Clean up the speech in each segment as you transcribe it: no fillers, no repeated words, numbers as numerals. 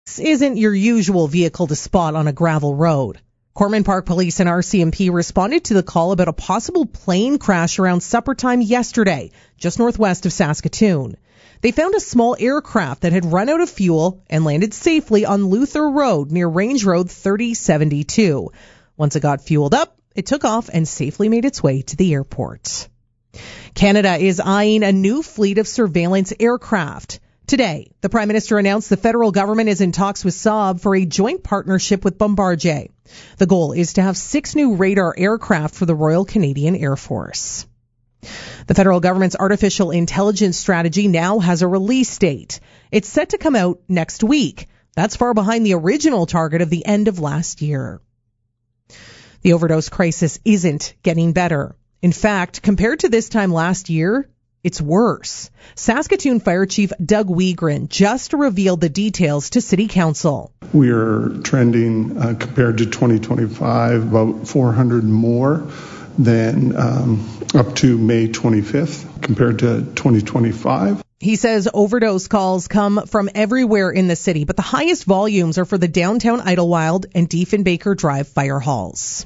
This isn't your usual vehicle to spot on a gravel road. Cortland Park Police and RCMP responded to the call about a possible plane crash around supper time yesterday, just northwest of Saskatoon. They found a small aircraft that had run out of fuel and landed safely on Luther Road near Range Road 3072. Once it got fueled up, it took off and safely made its way to the airport. Canada is eyeing a new fleet of surveillance aircraft. Today, the Prime Minister announced the federal government is in talks with Saab for a joint partnership with Bombardier. The goal is to have 6 new radar aircraft for the Royal Canadian Air Force. The federal government's artificial intelligence strategy now has a release date. It's set to come out next week. That's far behind the original target of the end of last year. The overdose crisis isn't getting better. In fact, compared to this time last year, it's worse. Saskatoon Fire Chief Doug Wiegren just revealed the details to City Council. We are trending, compared to 2025, about 400 more than up to May 25th compared to 2025. He says overdose calls come from everywhere in the city, but the highest volumes are for the downtown Idlewild and Diefenbaker Drive fire halls.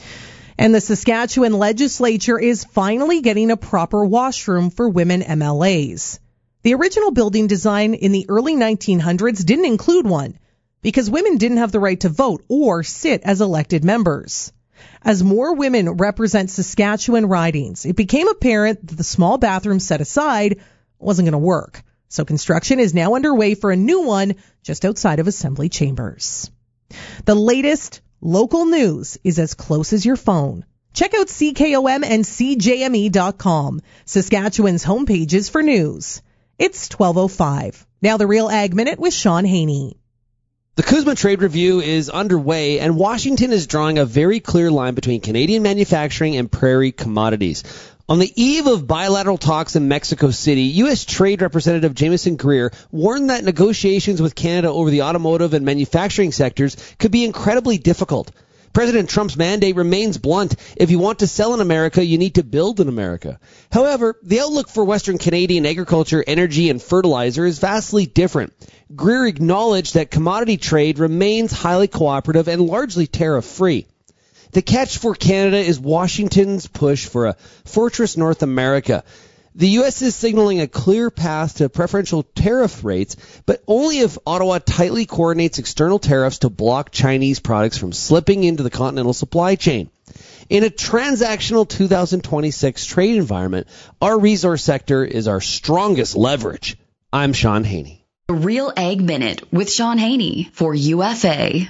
And the Saskatchewan legislature is finally getting a proper washroom for women MLAs. The original building design in the early 1900s didn't include one because women didn't have the right to vote or sit as elected members. As more women represent Saskatchewan ridings, it became apparent that the small bathroom set aside wasn't going to work. So construction is now underway for a new one just outside of Assembly Chambers. The latest local news is as close as your phone. Check out CKOM and CJME.com, Saskatchewan's homepages for news. It's 12:05. Now the Real Ag Minute with Sean Haney. The CUSMA trade review is underway, and Washington is drawing a very clear line between Canadian manufacturing and prairie commodities. On the eve of bilateral talks in Mexico City, U.S. Trade Representative Jameson Greer warned that negotiations with Canada over the automotive and manufacturing sectors could be incredibly difficult. President Trump's mandate remains blunt. If you want to sell in America, you need to build in America. However, the outlook for Western Canadian agriculture, energy, and fertilizer is vastly different. Greer acknowledged that commodity trade remains highly cooperative and largely tariff-free. The catch for Canada is Washington's push for a fortress North America. The U.S. is signaling a clear path to preferential tariff rates, but only if Ottawa tightly coordinates external tariffs to block Chinese products from slipping into the continental supply chain. In a transactional 2026 trade environment, our resource sector is our strongest leverage. I'm Sean Haney. Real Ag Minute with Sean Haney for UFA.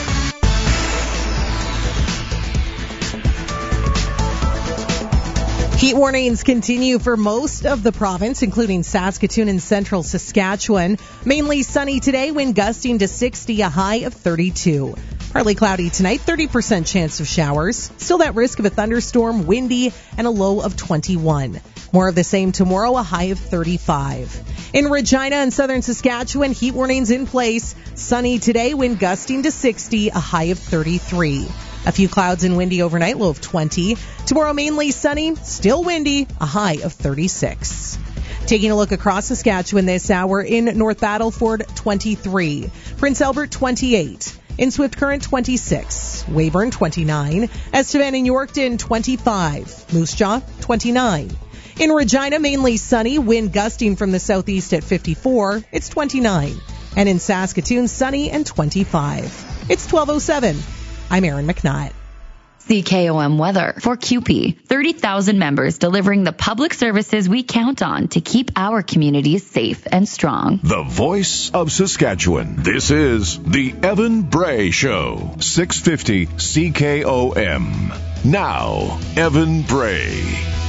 Heat warnings continue for most of the province, including Saskatoon and central Saskatchewan. Mainly sunny today, wind gusting to 60, a high of 32. Partly cloudy tonight, 30% chance of showers. Still that risk of a thunderstorm, windy, and a low of 21. More of the same tomorrow, a high of 35. In Regina and southern Saskatchewan, heat warnings in place. Sunny today, wind gusting to 60, a high of 33. A few clouds and windy overnight, low of 20. Tomorrow mainly sunny, still windy, a high of 36. Taking a look across Saskatchewan this hour, in North Battleford, 23. Prince Albert, 28. In Swift Current, 26. Weyburn, 29. Estevan and Yorkton, 25. Moose Jaw, 29. In Regina, mainly sunny, wind gusting from the southeast at 54. It's 29. And in Saskatoon, sunny and 25. It's 12:07. I'm Erin McNutt. CKOM weather for CUPE. 30,000 members delivering the public services we count on to keep our communities safe and strong. The voice of Saskatchewan. This is the Evan Bray Show. 650 CKOM. Now, Evan Bray.